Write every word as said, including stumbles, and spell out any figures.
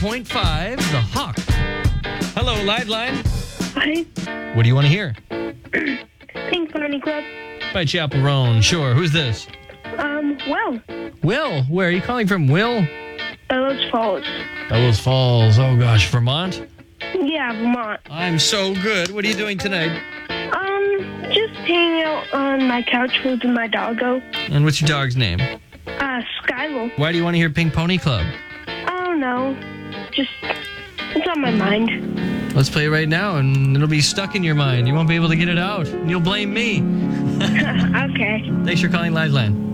point five, The Hawk. Hello, Liveline. Hi. What do you want to hear? Pink Pony Club. By Chapel Roan. Sure. Who's this? Um, well, Will. Where are you calling from, Will? Bellows Falls. Bellows Falls. Oh, gosh. Vermont? Yeah, Vermont. I'm so good. What are you doing tonight? Um, just hanging out on my couch with my doggo. And what's your dog's name? Uh, Skylo. Why do you want to hear Pink Pony Club? I don't know. Just, it's on my mind. Let's play it right now, and it'll be stuck in your mind. You won't be able to get it out. And you'll blame me. Okay. Thanks for calling Liveline.